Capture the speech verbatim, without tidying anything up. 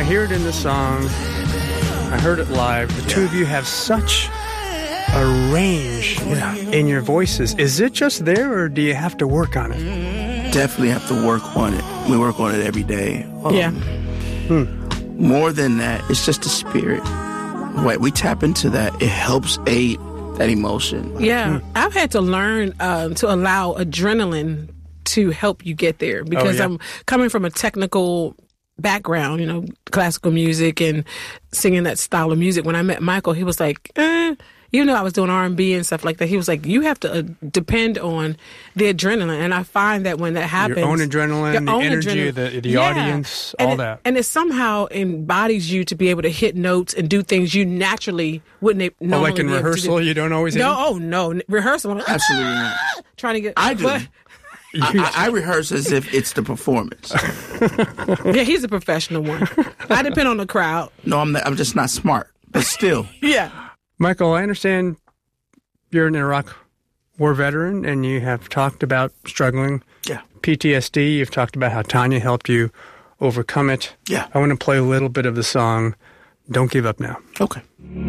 I hear it in the song. I heard it live. The two of you have such a range yeah. in your voices. Is it just there, or do you have to work on it? Definitely have to work on it. We work on it every day. Um, yeah. Hmm. More than that, it's just the spirit. Right, we tap into that. It helps aid that emotion. Yeah, hmm. I've had to learn um, to allow adrenaline to help you get there because oh, yeah. I'm coming from a technical background, you know, classical music and singing that style of music. When I met Michael, he was like, eh, even though I was doing R and B and stuff like that, he was like, you have to uh, depend on the adrenaline. And I find that when that happens... Your own adrenaline, your the own energy, adrenaline, the, the yeah. audience, and all it, that. And it somehow embodies you to be able to hit notes and do things you naturally wouldn't normally oh, like in be rehearsal, do. you don't always No, hit oh, no. Rehearsal. Like, absolutely not. Trying to get... I do. But, I, I rehearse as if it's the performance. Yeah, he's a professional one. I depend on the crowd. No, I'm not, I'm just not smart, but still. Yeah. Michael, I understand you're an Iraq War veteran, and you have talked about struggling. Yeah. P T S D. You've talked about how Tanya helped you overcome it. Yeah. I want to play a little bit of the song, Don't Give Up Now. Okay.